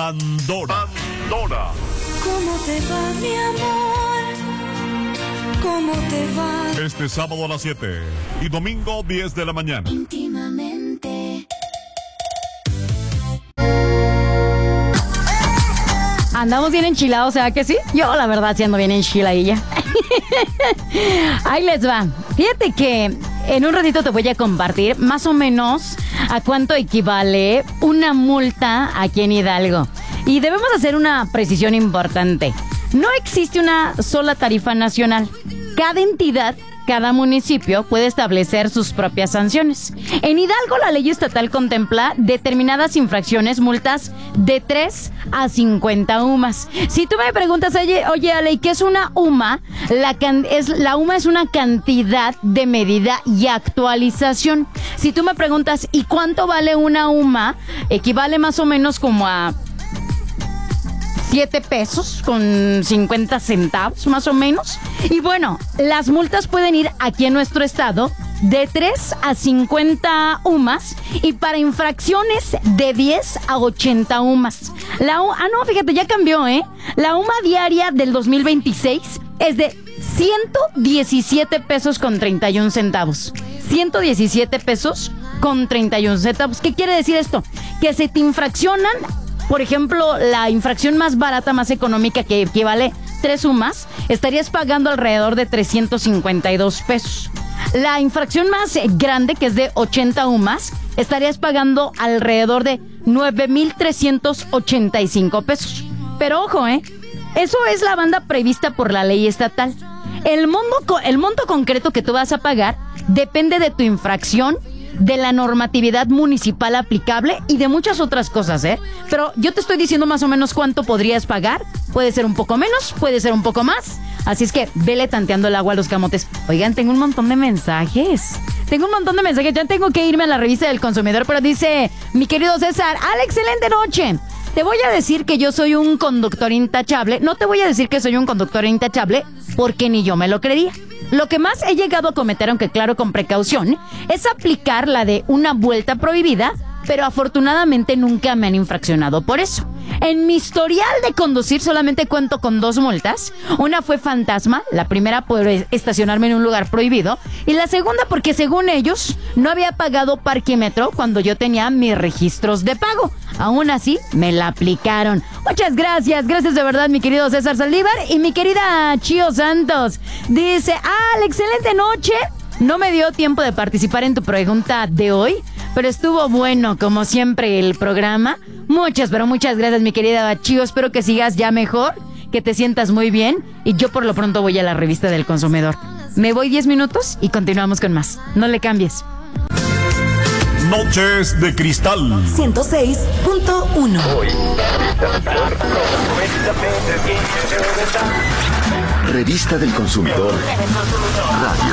Pandora. ¿Cómo te va, mi amor? ¿Cómo te va? Este sábado a las 7 y domingo 10 de la mañana. Íntimamente. Andamos bien enchilados, ¿verdad que sí? Yo, la verdad, sí ando bien enchiladilla. Ahí les va. Fíjate que en un ratito te voy a compartir más o menos a cuánto equivale una multa aquí en Hidalgo. Y debemos hacer una precisión importante. No existe una sola tarifa nacional. Cada entidad, cada municipio puede establecer sus propias sanciones. En Hidalgo, la ley estatal contempla determinadas infracciones, multas de 3 a 50 UMAS. Si tú me preguntas, oye, Ale, ¿qué es una UMA? La UMA es una cantidad de medida y actualización. Si tú me preguntas, ¿y cuánto vale una UMA? Equivale más o menos como a 7 pesos con 50 centavos, más o menos. Y bueno, las multas pueden ir aquí en nuestro estado de 3 a 50 UMAS y para infracciones de 10 a 80 UMAS. No, fíjate, ya cambió, ¿eh? La UMA diaria del 2026 es de 117 pesos con 31 centavos. 117 pesos con 31 centavos. ¿Qué quiere decir esto? Que se te infraccionan. Por ejemplo, la infracción más barata, más económica, que equivale 3 UMAS, estarías pagando alrededor de 352 pesos. La infracción más grande, que es de 80 UMAS, estarías pagando alrededor de 9,385 pesos. Pero ojo, eso es la banda prevista por la ley estatal. El monto concreto que tú vas a pagar depende de tu infracción, de la normatividad municipal aplicable y de muchas otras cosas, Pero yo te estoy diciendo más o menos cuánto podrías pagar. Puede ser un poco menos, puede ser un poco más. Así es que vele tanteando el agua a los camotes. Oigan, tengo un montón de mensajes. Ya tengo que irme a la revista del consumidor, pero dice mi querido César, ¡Ale, excelente noche! Te voy a decir que yo soy un conductor intachable. No te voy a decir que soy un conductor intachable porque ni yo me lo creería. Lo que más he llegado a cometer, aunque claro con precaución, es aplicar la de una vuelta prohibida, pero afortunadamente nunca me han infraccionado por eso. En mi historial de conducir solamente cuento con 2 multas. Una fue fantasma, la primera por estacionarme en un lugar prohibido, y la segunda porque según ellos no había pagado parquímetro cuando yo tenía mis registros de pago. Aún así, me la aplicaron. Muchas gracias de verdad, mi querido César Saldívar. Y mi querida Chío Santos dice, excelente noche. No me dio tiempo de participar en tu pregunta de hoy, pero estuvo bueno, como siempre, el programa. Muchas gracias, mi querida Chío. Espero que sigas ya mejor, que te sientas muy bien. Y yo por lo pronto voy a la revista del consumidor. Me voy 10 minutos y continuamos con más. No le cambies. Noches de Cristal 106.1. Revista del Consumidor Radio.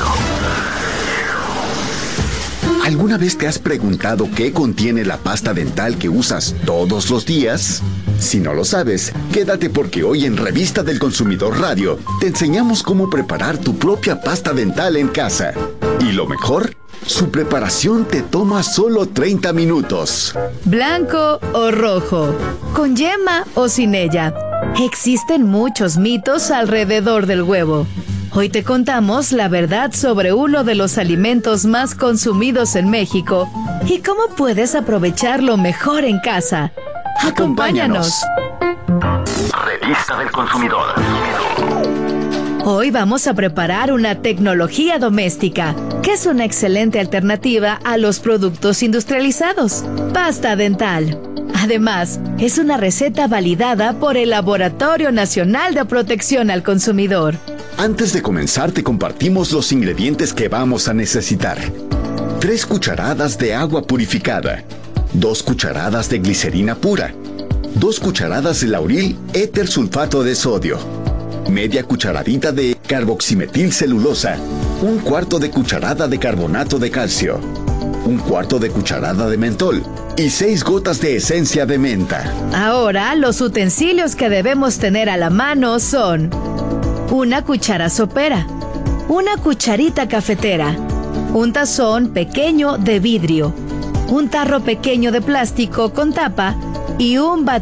¿Alguna vez te has preguntado qué contiene la pasta dental que usas todos los días? Si no lo sabes, quédate porque hoy en Revista del Consumidor Radio te enseñamos cómo preparar tu propia pasta dental en casa. Y lo mejor, su preparación te toma solo 30 minutos. Blanco o rojo, con yema o sin ella. Existen muchos mitos alrededor del huevo. Hoy te contamos la verdad sobre uno de los alimentos más consumidos en México y cómo puedes aprovecharlo mejor en casa. ¡Acompáñanos! Revista del Consumidor. Hoy vamos a preparar una tecnología doméstica, que es una excelente alternativa a los productos industrializados. Pasta dental. Además, es una receta validada por el Laboratorio Nacional de Protección al Consumidor. Antes de comenzar, te compartimos los ingredientes que vamos a necesitar. 3 cucharadas de agua purificada, 2 cucharadas de glicerina pura, 2 cucharadas de lauril éter sulfato de sodio, media cucharadita de carboximetilcelulosa, 1/4 de cucharada de carbonato de calcio, 1/4 de cucharada de mentol y 6 gotas de esencia de menta. Ahora, los utensilios que debemos tener a la mano son: una cuchara sopera, una cucharita cafetera, un tazón pequeño de vidrio, un tarro pequeño de plástico con tapa y un